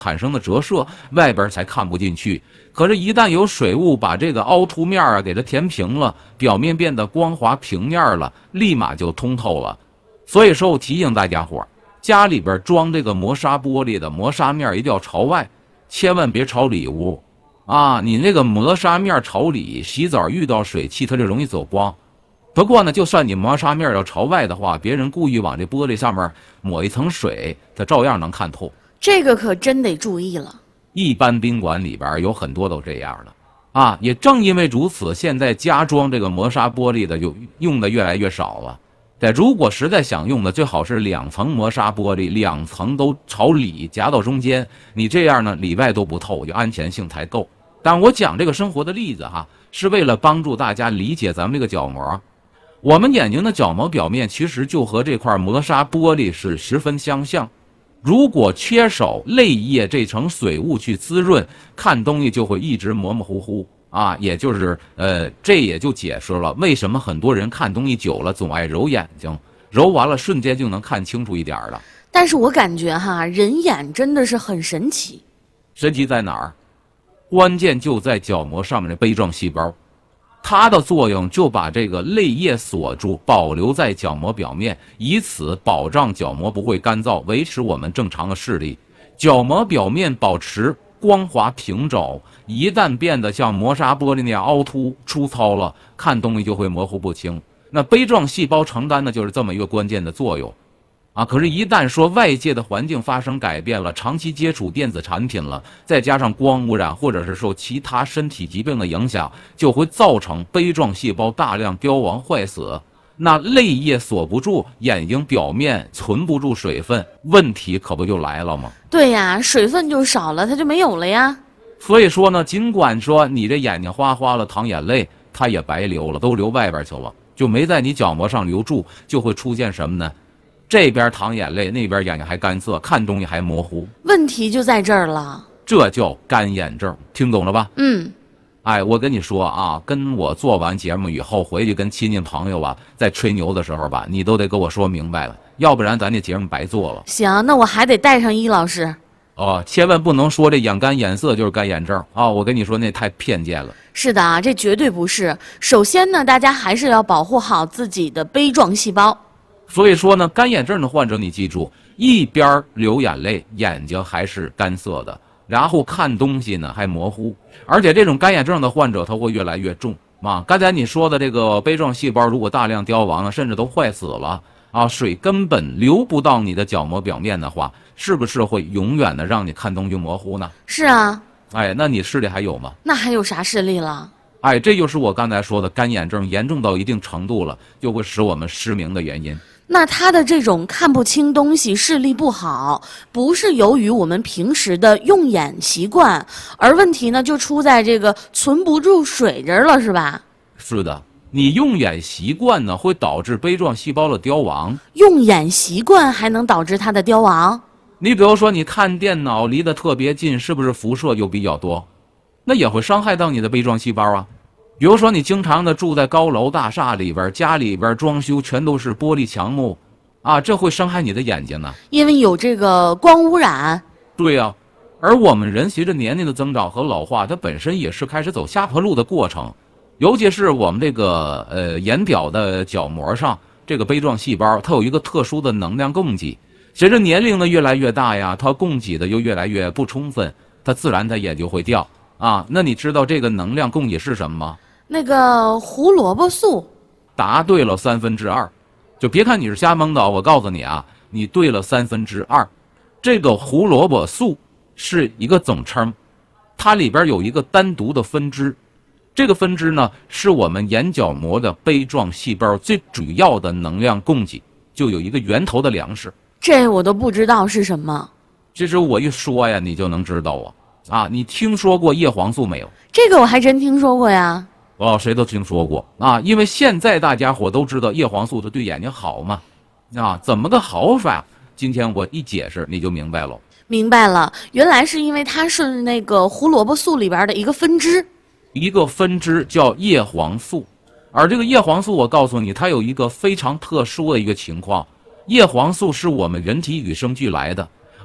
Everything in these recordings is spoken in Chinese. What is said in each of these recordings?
产生的折射，外边才看不进去。可是，一旦有水雾把这个凹凸面啊给它填平了，表面变得光滑平面了，立马就通透了。所以说我提醒大家伙，家里边装这个磨砂玻璃的磨砂面一定要朝外，千万别朝里屋啊！你那个磨砂面朝里，洗澡遇到水汽，它就容易走光。不过呢，就算你磨砂面要朝外的话，别人故意往这玻璃上面抹一层水，它照样能看透。 这个可真得注意了。 一般宾馆里边有很多都这样的啊，也正因为如此，现在加装这个磨砂玻璃的用的越来越少了。但如果实在想用的，最好是2层磨砂玻璃，2层都朝里夹到中间，你这样呢里外都不透，就安全性才够。但我讲这个生活的例子哈，是为了帮助大家理解咱们这个角膜。我们眼睛的角膜表面其实就和这块磨砂玻璃是十分相像。如果缺少泪液这层水雾去滋润，看东西就会一直模模糊糊啊，也就是这也就解释了为什么很多人看东西久了总爱揉眼睛，揉完了瞬间就能看清楚一点了。 但是我感觉哈，人眼真的是很神奇。 神奇在哪儿？关键就在角膜上面的杯状细胞。它的作用就把这个泪液锁住，保留在角膜表面，以此保障角膜不会干燥，维持我们正常的视力。角膜表面保持光滑平整，一旦变得像磨砂玻璃那样凹凸粗糙了，看东西就会模糊不清。那杯状细胞承担的就是这么一个关键的作用。可是，一旦说外界的环境发生改变了，长期接触电子产品了，再加上光污染，或者是受其他身体疾病的影响，就会造成杯状细胞大量凋亡坏死。那泪液锁不住，眼睛表面存不住水分，问题可不就来了吗？ 对呀，水分就少了，它就没有了呀。 所以说呢，尽管说你这眼睛哗哗的淌眼泪，它也白流了，都流外边去了，就没在你角膜上留住，就会出现什么呢？这边淌眼泪，那边眼睛还干涩，看东西还模糊。 问题就在这儿了， 这叫干眼症，听懂了吧？我跟你说啊，跟我做完节目以后回去跟亲戚朋友啊，在吹牛的时候吧，你都得跟我说明白了，要不然咱这节目白做了。 行，那我还得带上伊老师。 千万不能说这眼干眼涩就是干眼症啊！我跟你说那太偏见了。 是的啊，这绝对不是。首先呢，大家还是要保护好自己的杯状细胞。 所以说呢，干眼症的患者你记住，一边流眼泪，眼睛还是干涩的，然后看东西呢还模糊，而且这种干眼症的患者他会越来越重啊。刚才你说的这个杯状细胞如果大量凋亡了，甚至都坏死了啊，水根本流不到你的角膜表面的话，是不是会永远的让你看东西模糊呢？ 是啊。 那你视力还有吗？ 那还有啥视力了？ 这就是我刚才说的干眼症严重到一定程度了，就会使我们失明的原因。 那他的这种看不清东西、视力不好，不是由于我们平时的用眼习惯，而问题呢就出在这个存不住水这儿了，是吧？ 是的，你用眼习惯呢会导致杯状细胞的凋亡。 用眼习惯还能导致它的凋亡？ 你比如说你看电脑离得特别近，是不是辐射就比较多？那也会伤害到你的杯状细胞啊。比如说你经常的住在高楼大厦里边，家里边装修全都是玻璃墙幕啊，这会伤害你的眼睛呢。 因为有这个光污染。 对啊，而我们人随着年龄的增长和老化，它本身也是开始走下坡路的过程。尤其是我们这个眼表的角膜上，这个杯状细胞它有一个特殊的能量供给，随着年龄的越来越大呀，它供给的就越来越不充分，它自然它也就会掉啊。那你知道这个能量供给是什么吗？ 那个胡萝卜素。 答对了2/3，就别看你是瞎蒙的，我告诉你啊，你对了2/3。这个胡萝卜素是一个总称，它里边有一个单独的分支，这个分支呢是我们眼角膜的杯状细胞最主要的能量供给，就有一个源头的粮食。 这我都不知道是什么。 其实我一说呀，你就能知道啊。你听说过叶黄素没有？ 这个我还真听说过呀。 谁都听说过啊，因为现在大家伙都知道叶黄素它对眼睛好嘛，怎么个好法？今天我一解释你就明白了。 明白了，原来是因为它是那个胡萝卜素里边的一个分支。 一个分支叫叶黄素，而这个叶黄素我告诉你，它有一个非常特殊的一个情况，叶黄素是我们人体与生俱来的，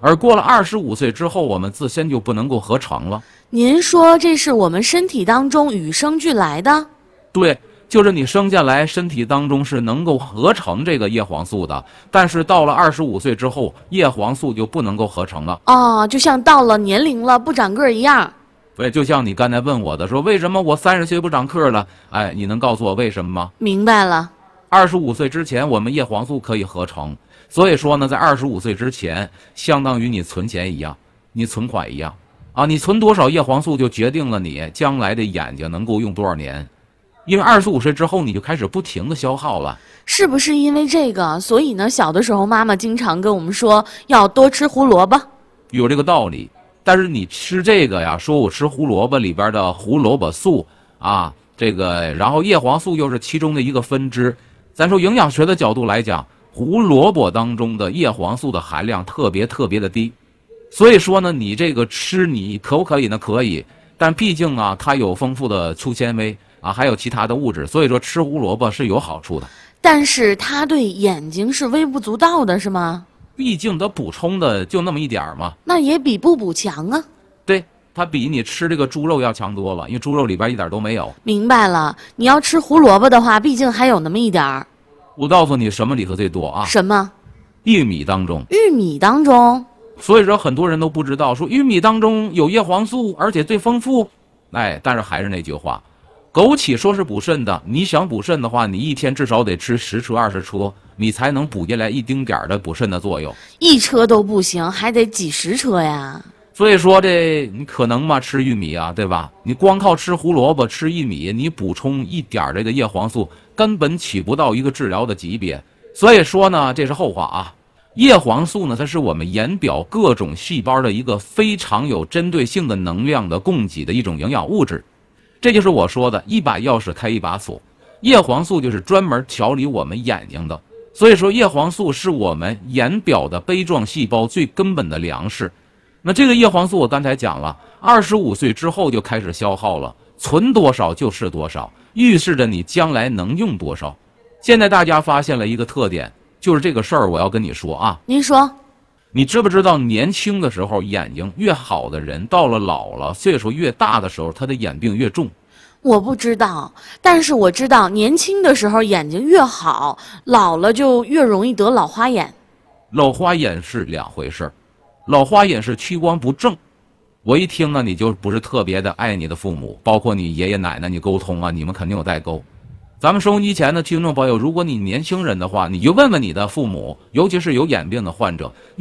而过了25岁之后，我们自身就不能够合成了。 您说这是我们身体当中与生俱来的？ 对，就是你生下来身体当中是能够合成这个叶黄素的，但是到了25岁之后，叶黄素就不能够合成了。 哦，就像到了年龄了不长个儿一样。 对，就像你刚才问我的说，为什么我30岁不长个儿了？哎，你能告诉我为什么吗？ 明白了。 25岁之前，我们叶黄素可以合成，所以说呢，在25岁之前，相当于你存钱一样，你存款一样啊，你存多少叶黄素就决定了你将来的眼睛能够用多少年，因为25岁之后你就开始不停的消耗了。 是不是因为这个，所以呢，小的时候妈妈经常跟我们说要多吃胡萝卜？ 有这个道理，但是你吃这个呀，说我吃胡萝卜里边的胡萝卜素啊，这个然后叶黄素又是其中的一个分支。咱说营养学的角度来讲，胡萝卜当中的叶黄素的含量特别的低，所以说呢，你这个吃你可不可以呢？可以，但毕竟啊，它有丰富的粗纤维啊，还有其他的物质，所以说吃胡萝卜是有好处的。 但是它对眼睛是微不足道的，是吗？ 毕竟它补充的就那么一点嘛。 那也比不补强啊。 对，它比你吃这个猪肉要强多了，因为猪肉里边一点都没有。 明白了，你要吃胡萝卜的话，毕竟还有那么一点儿。 我告诉你，什么里头最多啊？ 什么？ 玉米当中。 玉米当中。 所以说很多人都不知道，说玉米当中有叶黄素，而且最丰富。哎，但是还是那句话，枸杞说是补肾的，你想补肾的话，你一天至少得吃10车20车，你才能补进来一丁点儿的补肾的作用。 1车都不行，还得几10车呀。 所以说这你可能吗？吃玉米啊，对吧？你光靠吃胡萝卜、吃玉米，你补充一点这个叶黄素，根本起不到一个治疗的级别。所以说呢，这是后话啊。叶黄素呢，它是我们眼表各种细胞的一个非常有针对性的能量的供给的一种营养物质。这就是我说的一把钥匙开一把锁。叶黄素就是专门调理我们眼睛的，所以说叶黄素是我们眼表的杯状细胞最根本的粮食。那这个叶黄素我刚才讲了，25岁之后就开始消耗了，存多少就是多少，预示着你将来能用多少。现在大家发现了一个特点，就是这个事儿我要跟你说啊。 您说。 你知不知道年轻的时候眼睛越好的人，到了老了岁数越大的时候，他的眼病越重？ 我不知道，但是我知道年轻的时候眼睛越好，老了就越容易得老花眼。 老花眼是两回事，老花眼是屈光不正。我一听呢，你就不是特别的爱你的父母，包括你爷爷奶奶，你沟通啊，你们肯定有代沟。咱们收音机前的听众朋友，如果你年轻人的话，你就问问你的父母，尤其是有眼病的患者。